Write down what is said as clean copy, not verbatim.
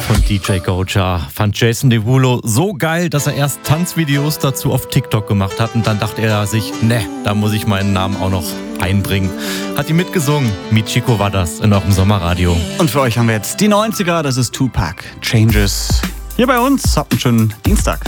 Und DJ Goja fand Jason Derulo so geil, dass er erst Tanzvideos dazu auf TikTok gemacht hat und dann dachte er sich, ne, da muss ich meinen Namen auch noch einbringen. Hat die mitgesungen. Michiko war das in eurem Sommerradio. Und für euch haben wir jetzt die 90er, das ist Tupac, Changes. Hier bei uns, habt einen schönen Dienstag.